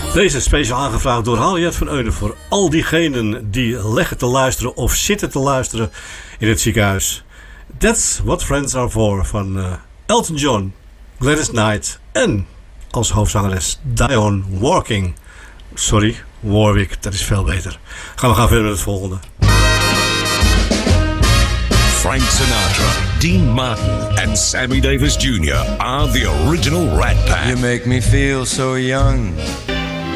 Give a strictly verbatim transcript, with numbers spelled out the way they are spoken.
Deze is speciaal aangevraagd door Harriet van Eulen voor al diegenen die leggen te luisteren of zitten te luisteren in het ziekenhuis. That's What Friends Are For van uh, Elton John, Gladys Knight en als hoofdzangeres Dionne Warwick. Sorry, Warwick, dat is veel beter. Gaan we gaan verder met het volgende. Frank Sinatra, Dean Martin and Sammy Davis Junior are the original Rat Pack. You make me feel so young.